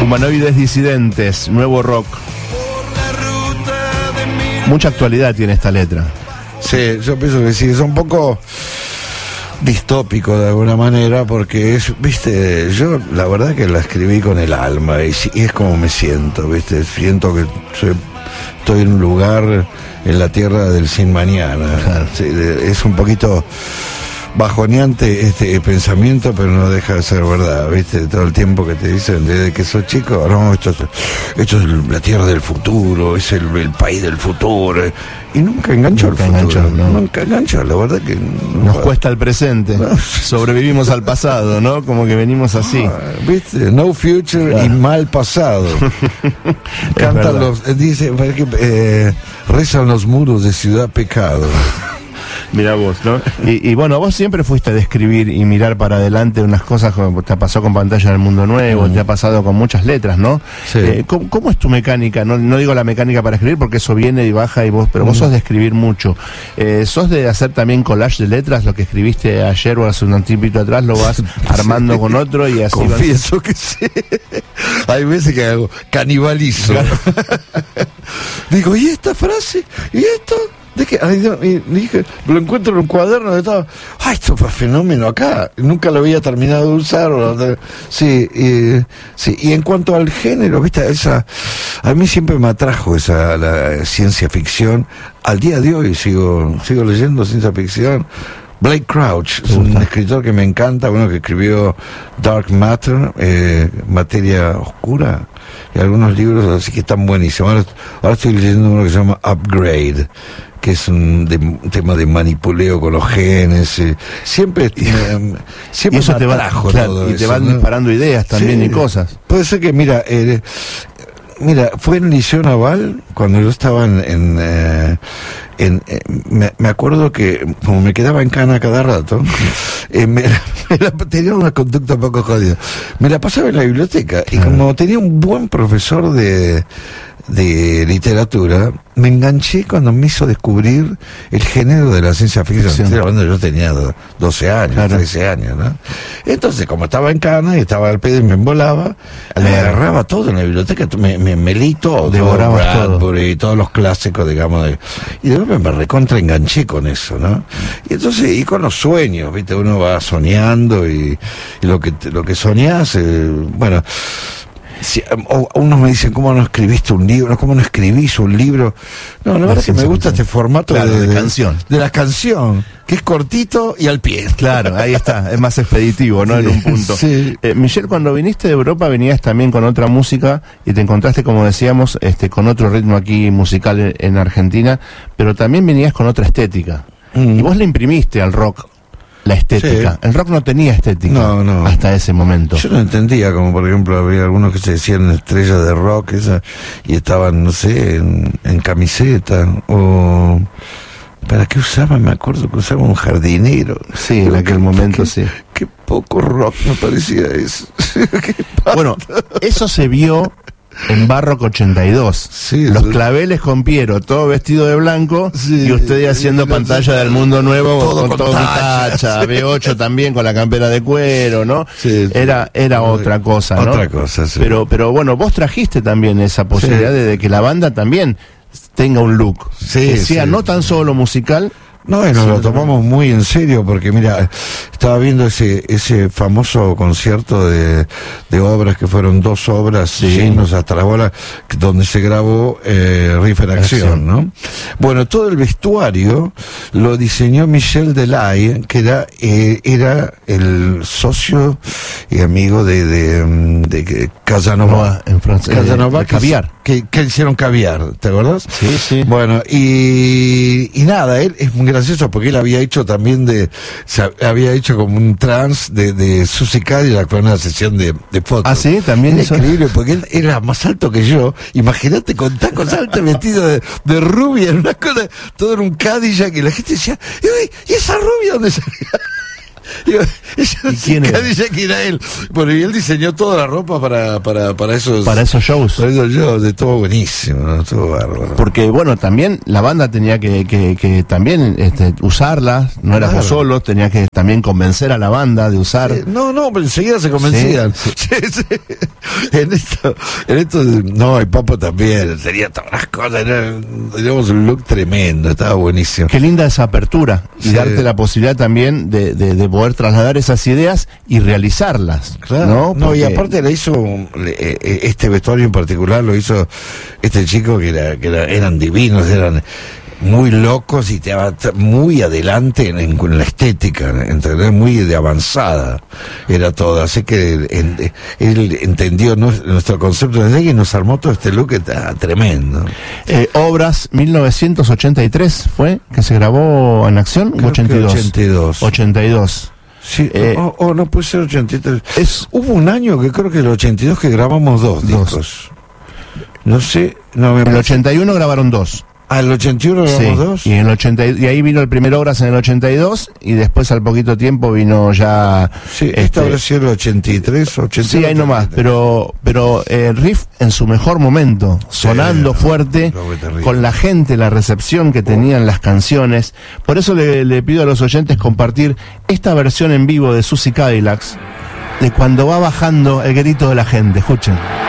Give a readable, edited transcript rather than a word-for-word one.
Humanoides disidentes, nuevo rock. Mucha actualidad tiene esta letra. Sí, yo pienso que sí, es un poco distópico de alguna manera, porque es, viste, yo la verdad que la escribí con el alma y es como me siento, viste, siento que estoy en un lugar en la tierra del sin mañana. Claro. Sí, es un poquito bajoneante este pensamiento, pero no deja de ser verdad, viste, todo el tiempo que te dicen desde que sos chico, no, esto es la tierra del futuro, es el país del futuro, y nunca enganchó nunca el futuro, nunca enganchó, la verdad que nos cuesta el presente, sobrevivimos al pasado, ¿no? Como que venimos así, viste, no future, claro. Y mal pasado. Cantan dice, rezan los muros de Ciudad Pecado. Mirá vos, ¿no? Y bueno, vos siempre fuiste a describir y mirar para adelante unas cosas, como te pasó con Pantalla del Mundo Nuevo, te ha pasado con muchas letras, ¿no? Sí. ¿Cómo es tu mecánica? No digo la mecánica para escribir, porque eso viene y baja, pero vos sos de escribir mucho. ¿Sos de hacer también collage de letras? Lo que escribiste ayer o hace un tiempito atrás, lo vas armando con otro y así. Confieso que sí. Hay veces que hago canibalizo. Claro. Digo, ¿y esta frase? ¿Y esto? ¿De qué? Y dije, lo encuentro en un cuaderno de todo. ¡Ay, esto fue fenómeno acá! Nunca lo había terminado de usar. Sí, y en cuanto al género, ¿viste? A mí siempre me atrajo la ciencia ficción. Al día de hoy sigo leyendo ciencia ficción. Blake Crouch es un escritor que me encanta, bueno, que escribió Dark Matter, Materia Oscura, y algunos libros así que están buenísimos. Ahora estoy leyendo uno que se llama Upgrade, que es un tema de manipuleo con los genes. Siempre eso te atrajo, todo y te van disparando ideas también, sí, y cosas. Puede ser que, mira, fue en Liceo Naval, cuando yo estaba me acuerdo que, como me quedaba en cana cada rato, tenía una conducta un poco jodida. Me la pasaba en la biblioteca, y como tenía un buen profesor de literatura, me enganché cuando me hizo descubrir el género de la ciencia ficción. Yo tenía 12 años, 13 años, ¿no? Entonces, como estaba en cana y estaba al pedo y me embolaba, me agarraba todo en la biblioteca, me leí todo, Bradbury, todos los clásicos, digamos, y de repente me recontra enganché con eso, ¿no? Y entonces, y con los sueños, ¿viste? Uno va soñando y lo que soñás, bueno. Si, unos me dicen, ¿cómo no escribiste un libro? ¿Cómo no escribís un libro? No, la verdad es que me gusta este formato de canción. De la canción, que es cortito y al pie. Claro, ahí está, es más expeditivo, ¿no? Sí, en un punto. Sí. Michelle, cuando viniste de Europa venías también con otra música y te encontraste, como decíamos, con otro ritmo aquí musical en Argentina, pero también venías con otra estética. Y vos le imprimiste al rock la estética. Sí. El rock no tenía estética hasta ese momento. Yo no entendía, como por ejemplo había algunos que se decían estrellas de rock y estaban, no sé, en camiseta, o ¿para qué usaban? Me acuerdo que usaban un jardinero. Sí, en aquel momento sí. Qué poco rock me parecía eso. Bueno, eso se vio en Barrock 82, sí, los claveles con Piero, todo vestido de blanco, sí, y usted haciendo Pantalla del Mundo Nuevo con todo tacha, B8 también con la campera de cuero, ¿no? Sí, era otra cosa, ¿no? Otra cosa, sí. Pero bueno, vos trajiste también esa posibilidad de que la banda también tenga un look, que sea no tan solo musical. No, y nos lo tomamos muy en serio, porque mira, estaba viendo ese famoso concierto de obras, que fueron 2 obras, llenos hasta la bola, donde se grabó Riff en Acción, ¿no? Bueno, todo el vestuario lo diseñó Michel Delay, que era el socio y amigo de Casanova. En francés. Casanova, Caviar. Que hicieron Caviar, ¿te acuerdas? Sí, sí. Bueno, y nada, él es muy gracioso porque él había hecho también había hecho como un trance de Susie Cadillac para una sesión de fotos. Ah, sí, también es increíble porque él era más alto que yo. Imagínate con tacos altos, vestido de rubia, en una cosa, todo en un Cadillac, y la gente decía, ¿y esa rubia dónde salía? ¿Y quién era? Decía que era él. Bueno, y él diseñó toda la ropa para esos shows. Para esos shows, estuvo buenísimo, ¿no? Estuvo bárbaro. Porque, bueno, también la banda tenía que también usarla, no eras vos solo, tenía que también convencer a la banda de usar. Sí, no, pero enseguida se convencían. Sí. Sí. En esto, no, el Papo también, tenía todas las cosas, teníamos un look tremendo, estaba buenísimo. Qué linda esa apertura, y darte la posibilidad también de poder trasladar esas ideas y realizarlas. Claro, no, y aparte la hizo, este vestuario en particular lo hizo este chico que eran divinos, eran muy locos y te va muy adelante en la estética, ¿entendés? Muy de avanzada era todo, así que él entendió nuestro concepto de y nos armó todo este look que está tremendo. Obras 1983 fue que se grabó en Acción. Creo 82. 82. Sí, no puede ser 83. Hubo un año que creo que el 82 que grabamos dos discos. No sé, en el 81 grabaron 2. ¿Al 81 grabamos 2? Y, y ahí vino el primer Obras en el 82, y después al poquito tiempo vino ya... Sí, esta habrá sido el 83, 82. Sí, ahí nomás, pero Riff en su mejor momento, sonando fuerte, con la gente, la recepción que tenían las canciones. Por eso le pido a los oyentes compartir esta versión en vivo de Susie Cadillacs, de cuando va bajando el grito de la gente. Escuchen.